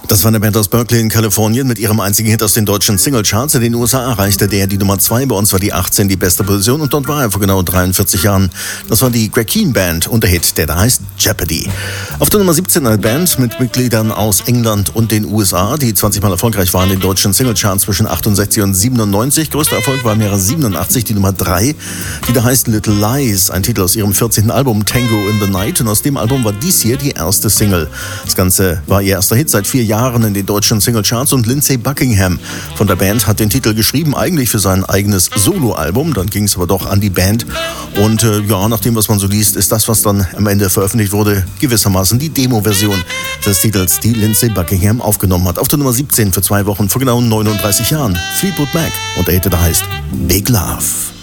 Das war eine Band aus Berkeley in Kalifornien mit ihrem einzigen Hit aus den deutschen Singlecharts. In den USA erreichte der die Nummer 2, bei uns war die 18 die beste Position und dort war er vor genau 43 Jahren. Das war die Greg Kihn Band und der Hit, der da heißt Jeopardy. Auf der Nummer 17 eine Band mit Mitgliedern aus England und den USA, die 20 Mal erfolgreich waren in den deutschen Singlecharts zwischen 68 und 97. Größter Erfolg war im Jahre 87 die Nummer 3, die da heißt Little Lies, ein Titel aus ihrem 14. Album Tango in the Night, und aus dem Album war dies hier die erste Single. Das Ganze war ihr erster Hit seit 4 Jahren in den deutschen Singlecharts und Lindsey Buckingham von der Band hat den Titel geschrieben, eigentlich für sein eigenes Soloalbum. Dann ging es aber doch an die Band und nach dem, was man so liest, ist das, was dann am Ende veröffentlicht wurde, gewissermaßen die Demo-Version des Titels, die Lindsey Buckingham aufgenommen hat. Auf der Nummer 17 für 2 Wochen vor genau 39 Jahren Fleetwood Mac und der Hit, der heißt Big Love.